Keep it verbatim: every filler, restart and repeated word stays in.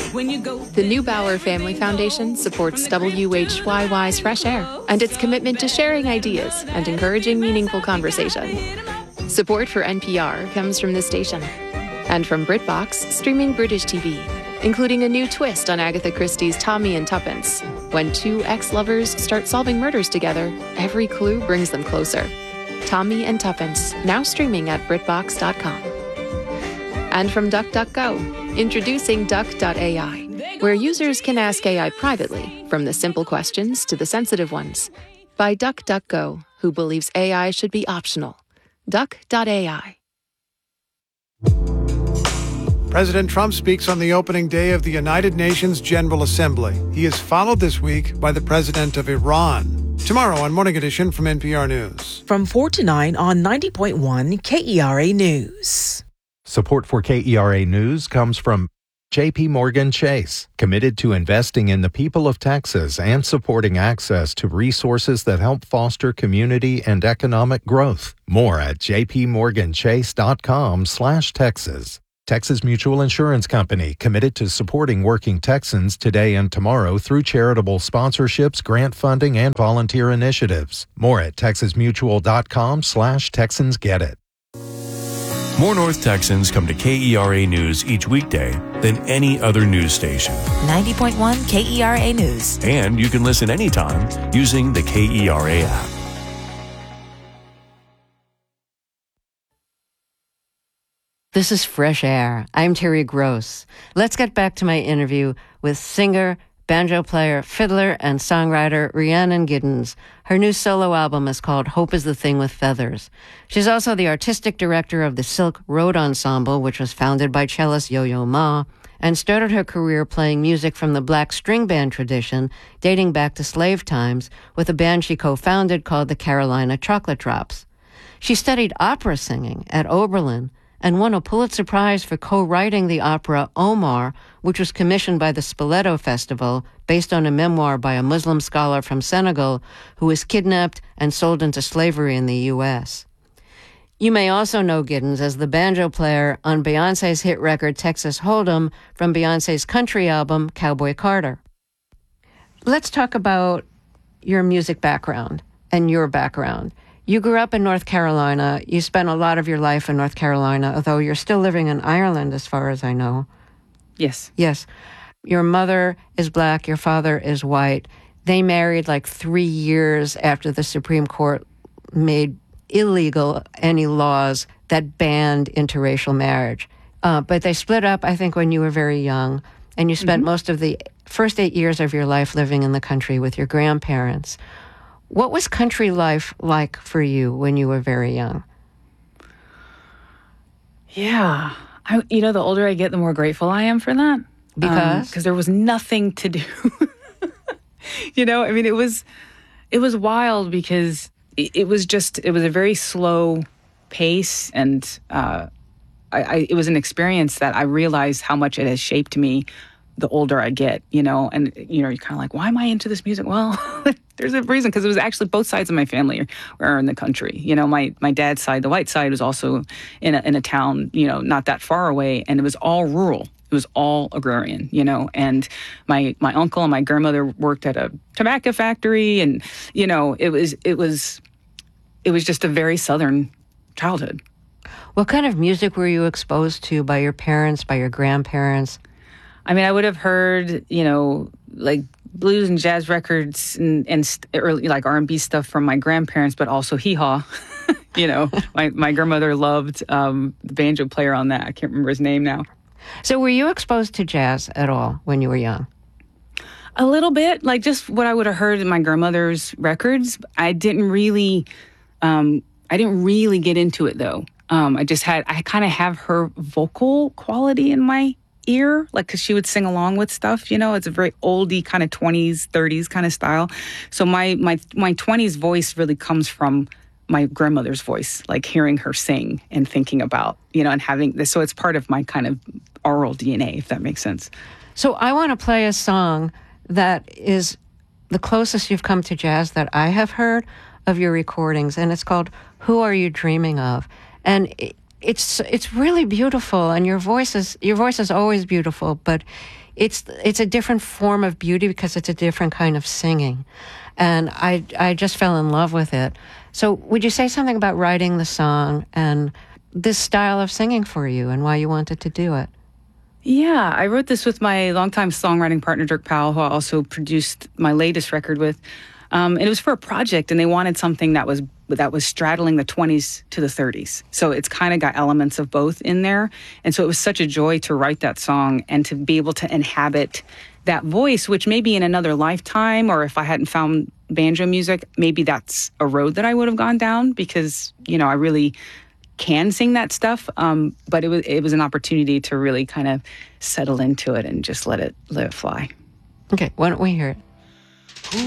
The Neubauer Family Foundation supports W H Y Y's Fresh Air and its commitment to sharing ideas and encouraging meaningful conversation. Support for N P R comes from this station and from BritBox, streaming British T V, including a new twist on Agatha Christie's Tommy and Tuppence. When two ex-lovers start solving murders together, every clue brings them closer. Tommy and Tuppence, now streaming at Britbox dot com. And from DuckDuckGo, introducing Duck dot A I, where users can ask A I privately, from the simple questions to the sensitive ones. By DuckDuckGo, who believes A I should be optional. Duck dot A I. President Trump speaks on the opening day of the United Nations General Assembly. He is followed this week by the president of Iran. Tomorrow on Morning Edition from N P R News. From four to nine on ninety point one K E R A News. Support for K E R A News comes from J P Morgan Chase, committed to investing in the people of Texas and supporting access to resources that help foster community and economic growth. More at jpmorganchase.com slash Texas. Texas Mutual Insurance Company, committed to supporting working Texans today and tomorrow through charitable sponsorships, grant funding, and volunteer initiatives. More at texasmutual.com slash Texans Get It. More North Texans come to K E R A News each weekday than any other news station. ninety point one K E R A News. And you can listen anytime using the K E R A app. This is Fresh Air. I'm Terry Gross. Let's get back to my interview with singer, banjo player, fiddler, and songwriter Rhiannon Giddens. Her new solo album is called Hope is the Thing with Feathers. She's also the artistic director of the Silk Road Ensemble, which was founded by cellist Yo-Yo Ma, and started her career playing music from the black string band tradition dating back to slave times with a band she co-founded called the Carolina Chocolate Drops. She studied opera singing at Oberlin and won a Pulitzer Prize for co-writing the opera Omar, which was commissioned by the Spoleto Festival, based on a memoir by a Muslim scholar from Senegal who was kidnapped and sold into slavery in the U S. You may also know Giddens as the banjo player on Beyoncé's hit record Texas Hold'em from Beyoncé's country album Cowboy Carter. Let's talk about your music background and your background. You grew up in North Carolina. You spent a lot of your life in North Carolina, although you're still living in Ireland, as far as I know. Yes. Yes. Your mother is black. Your father is white. They married like three years after the Supreme Court made illegal any laws that banned interracial marriage. Uh, but they split up, I think, when you were very young, and you spent mm-hmm. most of the first eight years of your life living in the country with your grandparents. What was country life like for you when you were very young? Yeah. I, you know, the older I get, the more grateful I am for that. Because? Because um, there was nothing to do. You know, I mean, it was, it was wild because it, it was just, it was a very slow pace. And uh, I, I, it was an experience that I realized how much it has shaped me the older I get, you know, and, you know, you're kind of like, why am I into this music? Well, there's a reason, because it was actually both sides of my family are in the country. You know, my, my dad's side, the white side, was also in a, in a town, you know, not that far away, and it was all rural. It was all agrarian, you know, and my, my uncle and my grandmother worked at a tobacco factory, and, you know, it was, it was, it was just a very Southern childhood. What kind of music were you exposed to by your parents, by your grandparents? I mean, I would have heard, you know, like blues and jazz records and, and st- early, like R and B stuff from my grandparents, but also hee-haw. You know, my, my grandmother loved um, the banjo player on that. I can't remember his name now. So were you exposed to jazz at all when you were young? A little bit, like just what I would have heard in my grandmother's records. I didn't really, um, I didn't really get into it though. Um, I just had, I kind of have her vocal quality in my ear, like, because she would sing along with stuff, you know. It's a very oldie kind of twenties, thirties kind of style. So my my my twenties voice really comes from my grandmother's voice, like hearing her sing and thinking about, you know, and having this. So it's part of my kind of oral D N A, if that makes sense. So I want to play a song that is the closest you've come to jazz that I have heard of your recordings, and it's called Who Are You Dreaming Of? And it, it's it's really beautiful, and your voice is your voice is always beautiful, but it's it's a different form of beauty because it's a different kind of singing, and I I just fell in love with it. So, would you say something about writing the song and this style of singing for you, and why you wanted to do it? Yeah, I wrote this with my longtime songwriting partner Dirk Powell, who I also produced my latest record with. Um, and it was for a project, and they wanted something that was that was straddling the twenties to the thirties. So it's kind of got elements of both in there. And so it was such a joy to write that song and to be able to inhabit that voice, which maybe in another lifetime, or if I hadn't found banjo music, maybe that's a road that I would have gone down, because, you know, I really can sing that stuff. Um, but it was it was an opportunity to really kind of settle into it and just let it let it fly. Okay, why don't we hear it?